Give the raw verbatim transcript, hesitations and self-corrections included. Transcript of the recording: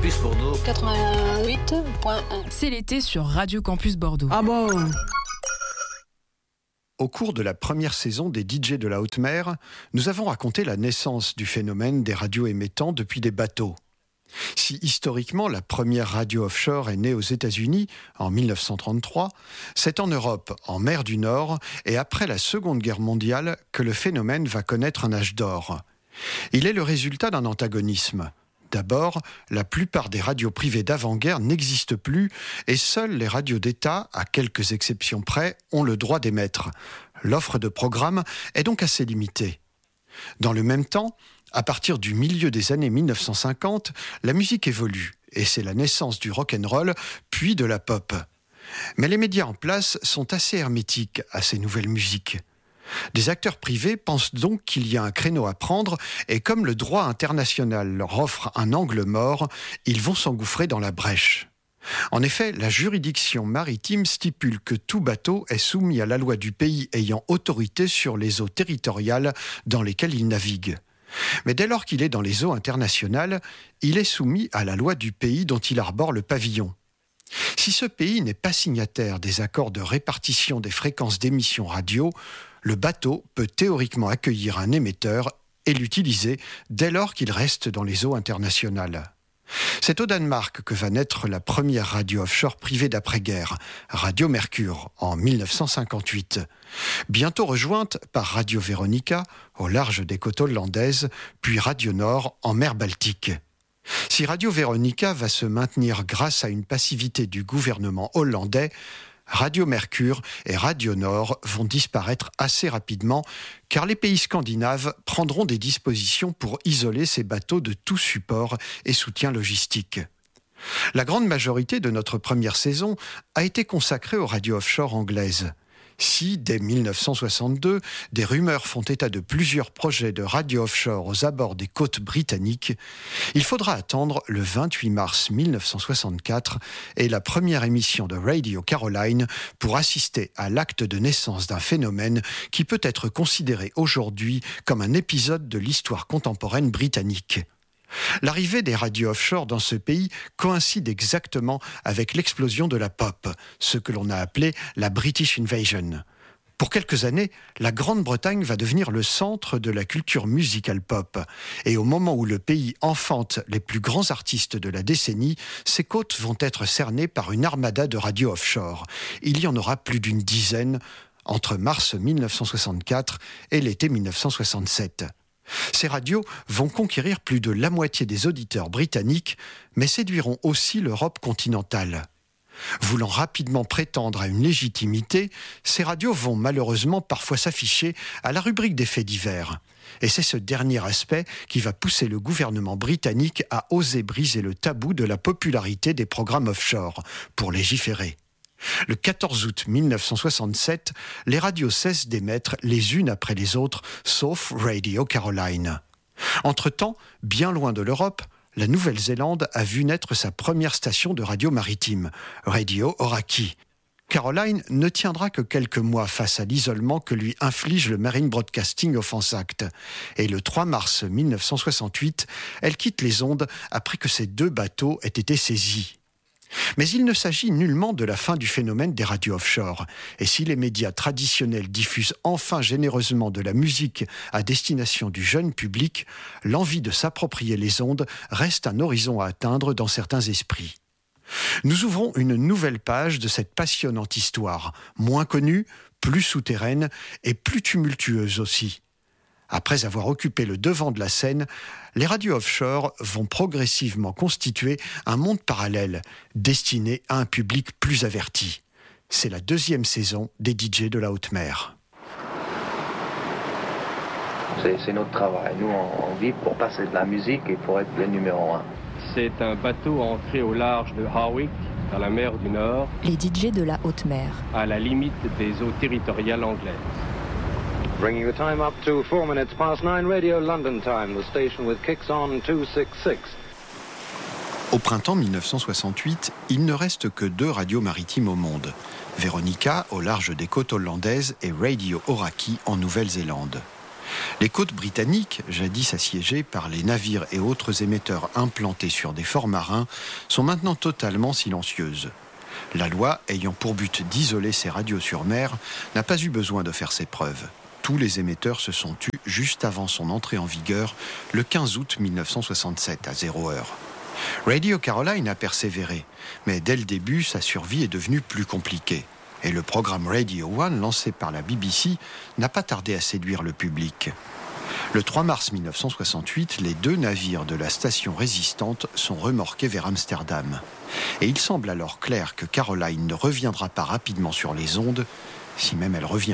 Campus Bordeaux. quatre-vingt-huit point un. C'est l'été sur Radio Campus Bordeaux. Ah bon? Au cours de la première saison des D J de la haute mer, nous avons raconté la naissance du phénomène des radios émettant depuis des bateaux. Si historiquement la première radio offshore est née aux États-Unis en mille neuf cent trente-trois, c'est en Europe, en mer du Nord et après la Seconde Guerre mondiale que le phénomène va connaître un âge d'or. Il est le résultat d'un antagonisme. D'abord, la plupart des radios privées d'avant-guerre n'existent plus et seules les radios d'État, à quelques exceptions près, ont le droit d'émettre. L'offre de programmes est donc assez limitée. Dans le même temps, à partir du milieu des années mille neuf cent cinquante, la musique évolue et c'est la naissance du rock'n'roll puis de la pop. Mais les médias en place sont assez hermétiques à ces nouvelles musiques. Des acteurs privés pensent donc qu'il y a un créneau à prendre et comme le droit international leur offre un angle mort, ils vont s'engouffrer dans la brèche. En effet, la juridiction maritime stipule que tout bateau est soumis à la loi du pays ayant autorité sur les eaux territoriales dans lesquelles il navigue. Mais dès lors qu'il est dans les eaux internationales, il est soumis à la loi du pays dont il arbore le pavillon. Si ce pays n'est pas signataire des accords de répartition des fréquences d'émission radio, le bateau peut théoriquement accueillir un émetteur et l'utiliser dès lors qu'il reste dans les eaux internationales. C'est au Danemark que va naître la première radio offshore privée d'après-guerre, Radio Mercure, en mille neuf cent cinquante-huit. Bientôt rejointe par Radio Veronica, au large des côtes hollandaises, puis Radio Nord, en mer Baltique. Si Radio Veronica va se maintenir grâce à une passivité du gouvernement hollandais, Radio Mercure et Radio Nord vont disparaître assez rapidement car les pays scandinaves prendront des dispositions pour isoler ces bateaux de tout support et soutien logistique. La grande majorité de notre première saison a été consacrée aux radios offshore anglaises. Si, dès mille neuf cent soixante-deux, des rumeurs font état de plusieurs projets de radio offshore aux abords des côtes britanniques, il faudra attendre le vingt-huit mars mille neuf cent soixante-quatre et la première émission de Radio Caroline pour assister à l'acte de naissance d'un phénomène qui peut être considéré aujourd'hui comme un épisode de l'histoire contemporaine britannique. L'arrivée des radios offshore dans ce pays coïncide exactement avec l'explosion de la pop, ce que l'on a appelé la British Invasion. Pour quelques années, la Grande-Bretagne va devenir le centre de la culture musicale pop. Et au moment où le pays enfante les plus grands artistes de la décennie, ses côtes vont être cernées par une armada de radios offshore. Il y en aura plus d'une dizaine entre mars mille neuf cent soixante-quatre et l'été mille neuf cent soixante-sept. Ces radios vont conquérir plus de la moitié des auditeurs britanniques, mais séduiront aussi l'Europe continentale. Voulant rapidement prétendre à une légitimité, ces radios vont malheureusement parfois s'afficher à la rubrique des faits divers. Et c'est ce dernier aspect qui va pousser le gouvernement britannique à oser briser le tabou de la popularité des programmes offshore pour légiférer. Le quatorze août mille neuf cent soixante-sept, les radios cessent d'émettre les unes après les autres, sauf Radio Caroline. Entre-temps, bien loin de l'Europe, la Nouvelle-Zélande a vu naître sa première station de radio maritime, Radio Oraki. Caroline ne tiendra que quelques mois face à l'isolement que lui inflige le Marine Broadcasting Offence Act. Et le trois mars mille neuf cent soixante-huit, elle quitte les ondes après que ces deux bateaux aient été saisis. Mais il ne s'agit nullement de la fin du phénomène des radios offshore. Et si les médias traditionnels diffusent enfin généreusement de la musique à destination du jeune public, l'envie de s'approprier les ondes reste un horizon à atteindre dans certains esprits. Nous ouvrons une nouvelle page de cette passionnante histoire, moins connue, plus souterraine et plus tumultueuse aussi. Après avoir occupé le devant de la scène, les radios offshore vont progressivement constituer un monde parallèle, destiné à un public plus averti. C'est la deuxième saison des D J de la haute mer. C'est, c'est notre travail. Nous, on, on vit pour passer de la musique et pour être le numéro un. C'est un bateau ancré au large de Harwich, dans la mer du Nord. Les D J de la haute mer. À la limite des eaux territoriales anglaises. Bringing the time up to four minutes past nine, Radio London time, the station with kicks on two sixty-six. Au printemps mille neuf cent soixante-huit, il ne reste que deux radios maritimes au monde. Veronica, au large des côtes hollandaises, et Radio Oraki, en Nouvelle-Zélande. Les côtes britanniques, jadis assiégées par les navires et autres émetteurs implantés sur des forts marins, sont maintenant totalement silencieuses. La loi, ayant pour but d'isoler ces radios sur mer, n'a pas eu besoin de faire ses preuves. Tous les émetteurs se sont tus juste avant son entrée en vigueur, le quinze août mille neuf cent soixante-sept, à zéro heure. Radio Caroline a persévéré, mais dès le début, sa survie est devenue plus compliquée. Et le programme Radio One, lancé par la B B C, n'a pas tardé à séduire le public. Le trois mars mille neuf cent soixante-huit, les deux navires de la station résistante sont remorqués vers Amsterdam. Et il semble alors clair que Caroline ne reviendra pas rapidement sur les ondes, si même elle revient.